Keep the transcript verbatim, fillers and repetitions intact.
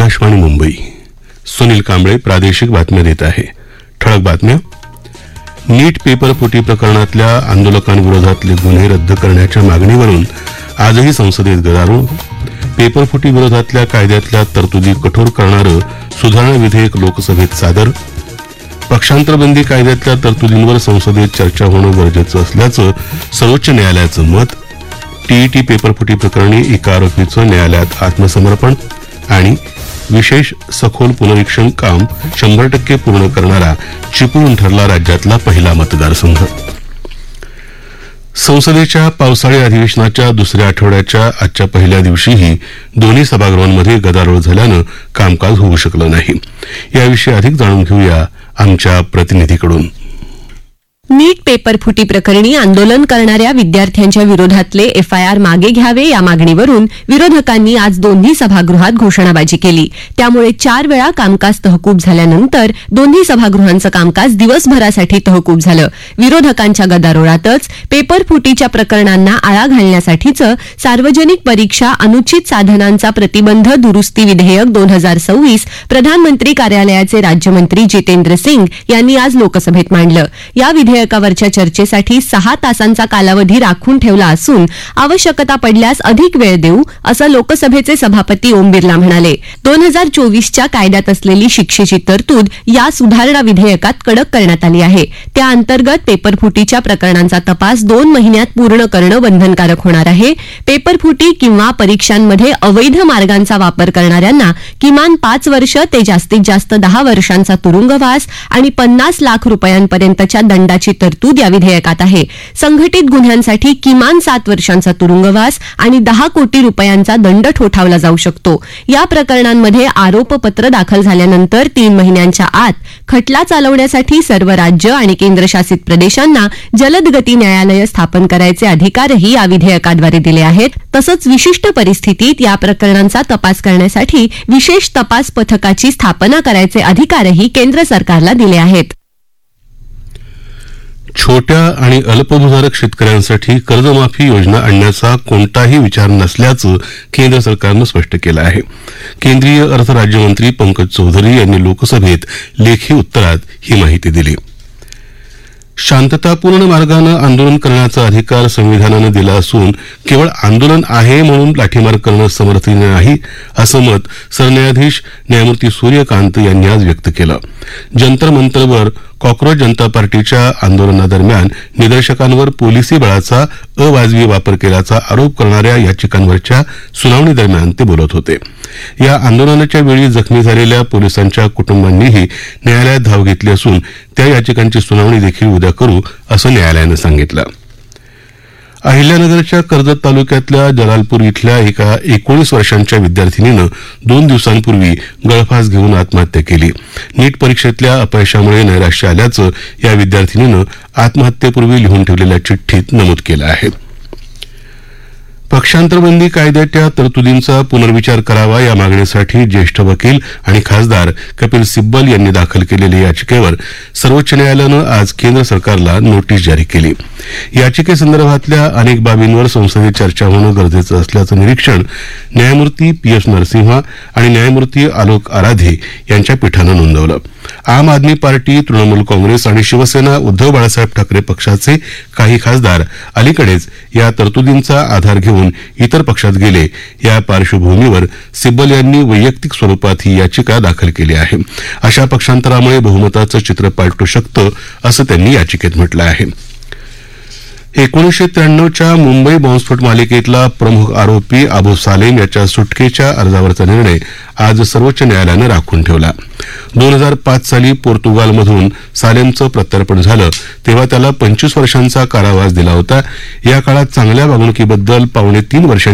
आकाशवाणी मुंबई. सुनील कांबळे प्रादेशिक बातम्या देत आहे. ठळक बातम्या. नीट पेपर फुटी प्रकरणातल्या आंदोलकांविरोधातले गुन्हे रद्द करण्याच्या मागणीवरून आजही संसदेत गदारोळ. पेपर फुटी विरोधातल्या कायद्यातल्या तरतुदी कठोर करणारं सुधारणा विधेयक लोकसभेत सादर. पक्षांतरबंदी कायद्यातल्या तरतुदींवर संसदेत चर्चा होणं गरजेचं असल्याचं सर्वोच्च न्यायालयाचं मत. टीईटी पेपर फुटी प्रकरणी एका आरोपीचं न्यायालयात आत्मसमर्पण. आणि विशेष सखोल पुनरीक्षण काम शंभर टक्के पूर्ण करणारा चिपळूण ठरला राज्यातला पहिला मतदारसंघ. संसदेच्या पावसाळी अधिवेशनाच्या दुसऱ्या आठवड्याच्या आजच्या पहिल्या दिवशीही दोन्ही सभागृहांमध्ये गदारोळ झाल्यानं कामकाज होऊ शकलं नाही. याविषयी अधिक जाणून घेऊया आमच्या प्रतिनिधीकडून. नीट पेपर फुटी प्रकरणी आंदोलन करणाऱ्या विद्यार्थ्यांच्या विरोधातले एफआयआर मागे घ्यावे या मागणीवरून विरोधकांनी आज दोन्ही सभागृहात घोषणाबाजी केली. त्यामुळे चार वेळा कामकाज तहकूब झाल्यानंतर दोन्ही सभागृहांचं कामकाज दिवसभरासाठी तहकूब झालं. विरोधकांच्या गदारोळातच पेपर फुटीच्या प्रकरणांना आळा घालण्यासाठीचं सार्वजनिक परीक्षा अनुचित साधनांचा प्रतिबंध दुरुस्ती विधेयक दोन हजार सव्वीस प्रधानमंत्री कार्यालयाचे राज्यमंत्री जितेंद्र सिंग यांनी आज लोकसभेत मांडलं. या विधेयकावरच्या चर्चेसाठी सहा तासांचा कालावधी राखून ठेवला असून आवश्यकता पडल्यास अधिक वेळ देऊ असं लोकसभेचे सभापती ओम बिर्ला म्हणाले. दोन हजार चोवीसच्या कायद्यात असलेली शिक्षेची तरतूद या सुधारणा विधेयकात कडक करण्यात आली आहे. त्या अंतर्गत पेपरफुटीच्या प्रकरणांचा तपास दोन महिन्यात पूर्ण करणं बंधनकारक होणार आहे. पेपरफुटी किंवा परीक्षांमध्ये अवैध मार्गांचा वापर करणाऱ्यांना किमान पाच वर्ष ते जास्तीत जास्त दहा वर्षांचा तुरुंगवास आणि पन्नास लाख रुपयांपर्यंतच्या दंडाची तरतूद या विधेयकात आहे. संघटित गुन्ह्यांसाठी किमान सात वर्षांचा तुरुंगवास आणि दहा कोटी रुपयांचा दंड ठोठावला जाऊ शकतो. या प्रकरणांमध्ये आरोपपत्र दाखल झाल्यानंतर तीन महिन्यांच्या आत खटला चालवण्यासाठी सर्व राज्य आणि केंद्रशासित प्रदेशांना जलद गती न्यायालय स्थापन करायचे अधिकारही या विधेयकाद्वारे दिले आहेत. तसंच विशिष्ट परिस्थितीत या प्रकरणांचा तपास करण्यासाठी विशेष तपास पथकाची स्थापना करायचे अधिकारही केंद्र सरकारला दिले आहेत. छोट्या आणि अल्पभूधारक शेतकऱ्यांसाठी कर्जमाफी योजना आणण्याचा कोणताही विचार नसल्याचं केंद्र सरकारनं स्पष्ट केलं आहे. केंद्रीय अर्थ राज्यमंत्री पंकज चौधरी यांनी लोकसभेत लेखी उत्तरात ही माहिती दिली. शांततापूर्ण मार्गानं आंदोलन करण्याचा अधिकार संविधानानं दिला असून केवळ आंदोलन आहे म्हणून लाठीमार करणं समर्थनीय नाही असं मत सरन्यायाधीश न्यायमूर्ती सूर्यकांत यांनी आज व्यक्त केलं. जंतर मंतरवर कॉक्रोच जनता पार्टीच्या आंदोलनादरम्यान निदर्शकांवर पोलिसी बळाचा अवाजवी वापर केल्याचा आरोप करणाऱ्या याचिकांवरच्या सुनावणी दरम्यान ते बोलत होते. या आंदोलनाच्या वेळी जखमी झालेल्या पोलिसांच्या कुटुंबांनीही न्यायालयात धाव घेतली असून त्या याचिकांची सुनावणी देखील उद्या करू असं न्यायालयानं सांगितलं. अहिल्यानगरच्या कर्जत तालुक्यातल्या जलालपूर इथल्या एका एकोणीस वर्षांच्या विद्यार्थिनीनं दोन दिवसांपूर्वी गळफास घेऊन आत्महत्या केली. नीट परीक्षेतल्या अपयशामुळे नैराश्य आल्याचं या विद्यार्थिनीनं आत्महत्येपूर्वी लिहून ठेवलेल्या चिठ्ठीत नमूद केलं आहे. पक्षांतरबंदी कायद्याच्या तरतुदींचा पुनर्विचार करावा या मागणीसाठी ज्येष्ठ वकील आणि खासदार कपिल सिब्बल यांनी दाखल केलेल्या याचिकेवर सर्वोच्च न्यायालयानं आज केंद्र सरकारला नोटीस जारी केली. याचिकेसंदर्भातल्या अनेक बाबींवर संसदेत चर्चा होणं गरजेचं असल्याचं निरीक्षण न्यायमूर्ती पी एस नरसिंह आणि न्यायमूर्ती आलोक आराधे यांच्या पीठानं नोंदवलं. आम आदमी पार्टी, तृणमूल काँग्रेस आणि शिवसेना उद्धव बाळासाहेब ठाकरे पक्षाचे काही खासदार अलीकडेच या तरतुदींचा आधार घेऊन इतर पक्षात गेले. या पार्श्वभूमीवर सिब्बल यांनी वैयक्तिक स्वरूपात ही याचिका दाखल केली आहे. अशा पक्षांतरामुळे बहुमताचं चित्र पालटू शकतं असं त्यांनी याचिकेत म्हटलं आहे. एकोणीसशे त्र्याण्णवच्या मुंबई बॉम्बस्फोट मालिकेतला प्रमुख आरोपी अबू सालेम याच्या सुटकेच्या अर्जावरचा निर्णय आज सर्वोच्च न्यायालयानं राखून ठेवला. दोन हजार पाच साली पोर्तुगालमधून सालेमचं प्रत्यार्पण झालं तेव्हा त्याला पंचवीस वर्षांचा कारावास दिला होता. या काळात चांगल्या वागणुकीबद्दल पावणे तीन वर्षांनी